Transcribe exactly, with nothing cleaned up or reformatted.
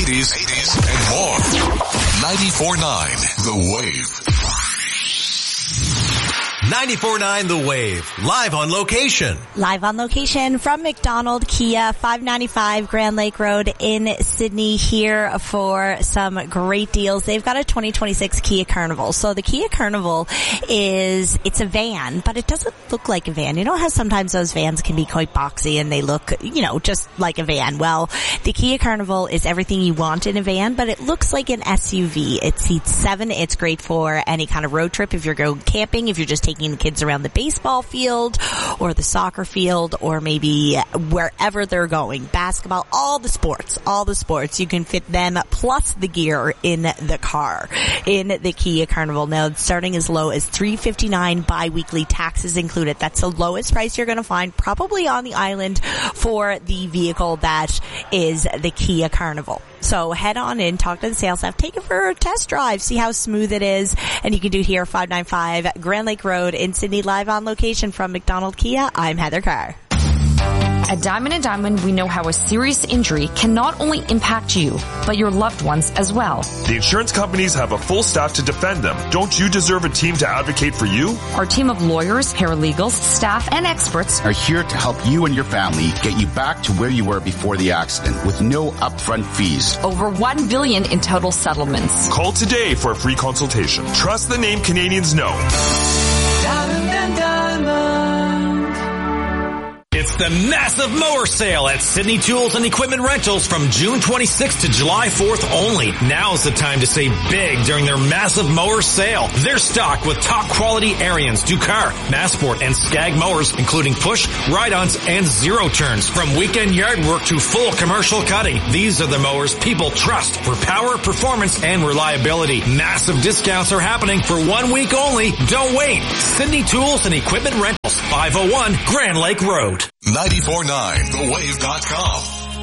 eighties, eighties, and more. ninety-four point nine The Wave. ninety-four point nine The Wave, live on location. Live on location from McDonald Kia, five ninety-five Grand Lake Road in Sydney, here for some great deals. They've got a twenty twenty-six Kia Carnival. So the Kia Carnival is, it's a van, but it doesn't look like a van. You know how sometimes those vans can be quite boxy and they look, you know, just like a van. Well, the Kia Carnival is everything you want in a van, but it looks like an S U V. It seats seven. It's great for any kind of road trip if you're going camping, if you're just taking the kids around the baseball field or the soccer field or maybe wherever they're going. Basketball, all the sports, all the sports. You can fit them plus the gear in the car in the Kia Carnival. Now, starting as low as three hundred fifty-nine dollars bi-weekly, taxes included. That's the lowest price you're going to find probably on the island for the vehicle that is the Kia Carnival. So head on in, talk to the sales staff, take it for a test drive, see how smooth it is. And you can do it here, five ninety-five Grand Lake Road in Sydney, live on location from McDonald Kia. I'm Heather Carr. At Diamond and Diamond, we know how a serious injury can not only impact you, but your loved ones as well. The insurance companies have a full staff to defend them. Don't you deserve a team to advocate for you? Our team of lawyers, paralegals, staff, and experts are here to help you and your family get you back to where you were before the accident with no upfront fees. Over one billion dollars in total settlements. Call today for a free consultation. Trust the name Canadians know. Diamond and Diamond. It's the massive mower sale at Sydney Tools and Equipment Rentals from June twenty-sixth to July fourth only. Now's the time to save big during their massive mower sale. They're stocked with top quality Ariens, Ducar, Massport, and Skag mowers, including push, ride-ons, and zero turns. From weekend yard work to full commercial cutting, these are the mowers people trust for power, performance, and reliability. Massive discounts are happening for one week only. Don't wait. Sydney Tools and Equipment Rentals, five oh one Grand Lake Road. ninety-four point nine the wave dot com